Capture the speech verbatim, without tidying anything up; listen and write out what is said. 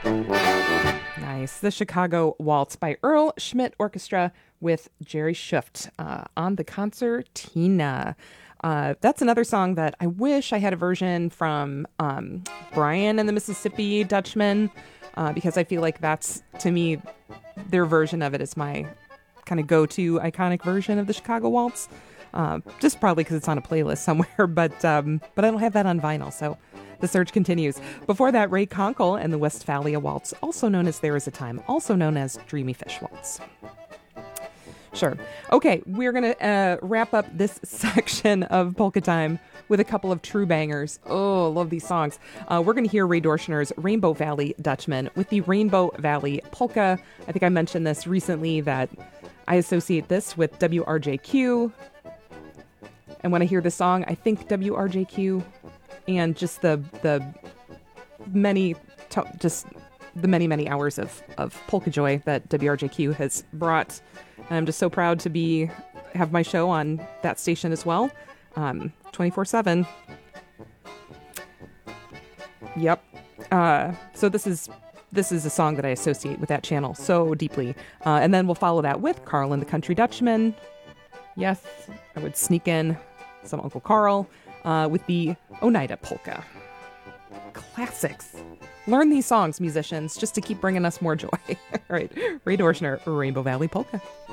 Nice. The Chicago Waltz by Earl Schmidt Orchestra with Jerry Schuft uh, on the concertina. Uh, that's another song that I wish I had a version from um, Brian and the Mississippi Dutchman, uh, because I feel like that's, to me, their version of it is my kind of go-to iconic version of the Chicago Waltz. Uh, just probably because it's on a playlist somewhere, but um, but I don't have that on vinyl, so the search continues. Before that, Ray Conkle and the Westphalia Waltz, also known as There Is a Time, also known as Dreamy Fish Waltz. Sure. Okay, we're going to uh, wrap up this section of Polka Time with a couple of true bangers. Oh, love these songs. Uh, we're going to hear Ray Dorschner's Rainbow Valley Dutchman with the Rainbow Valley Polka. I think I mentioned this recently that I associate this with W R J Q. And when I hear this song, I think W R J Q and just the the many, to- just the many, many hours of, of polka joy that W R J Q has brought. And I'm just so proud to be have my show on that station as well, um, twenty-four seven. Yep. Uh, so this is this is a song that I associate with that channel so deeply. Uh, and then we'll follow that with Carl and the Country Dutchman. Yes, I would sneak in some Uncle Carl uh, with the Oneida Polka. Classics. Learn these songs, musicians, just to keep bringing us more joy. All right, Ray Dorschner, Rainbow Valley Polka.